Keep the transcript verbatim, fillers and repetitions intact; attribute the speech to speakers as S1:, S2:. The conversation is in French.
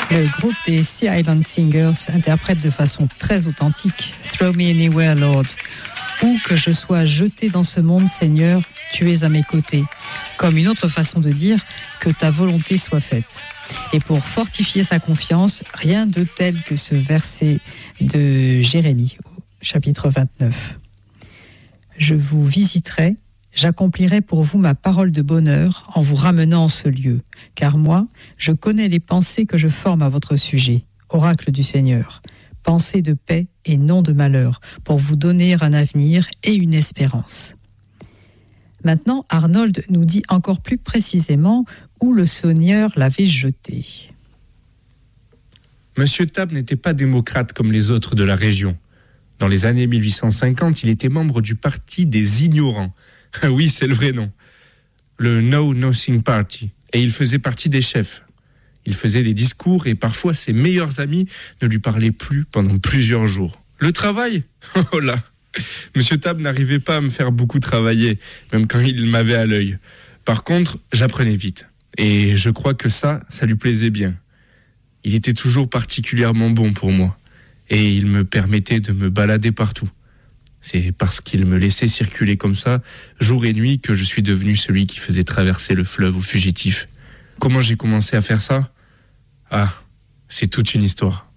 S1: Le groupe des Sea Island Singers interprète de façon très authentique « Throw me anywhere, Lord ». Où que je sois jeté dans ce monde, Seigneur, tu es à mes côtés. Comme une autre façon de dire que ta volonté soit faite. Et pour fortifier sa confiance, rien de tel que ce verset de Jérémie, chapitre vingt-neuf. Je vous visiterai, j'accomplirai pour vous ma parole de bonheur en vous ramenant en ce lieu. Car moi, je connais les pensées que je forme à votre sujet, oracle du Seigneur. Pensée de paix et non de malheur, pour vous donner un avenir et une espérance. Maintenant, Arnold nous dit encore plus précisément où le Seigneur l'avait jeté.
S2: Monsieur Tabb n'était pas démocrate comme les autres de la région. Dans les années mille huit cent cinquante, il était membre du Parti des Ignorants. Oui, c'est le vrai nom. Le Know Nothing Party. Et il faisait partie des chefs. Il faisait des discours et parfois ses meilleurs amis ne lui parlaient plus pendant plusieurs jours. Le travail ? Oh là ! Monsieur Tabb n'arrivait pas à me faire beaucoup travailler, même quand il m'avait à l'œil. Par contre, j'apprenais vite. Et je crois que ça, ça lui plaisait bien. Il était toujours particulièrement bon pour moi. Et il me permettait de me balader partout. C'est parce qu'il me laissait circuler comme ça, jour et nuit, que je suis devenu celui qui faisait traverser le fleuve aux fugitifs. Comment j'ai commencé à faire ça ? Ah, c'est toute une histoire.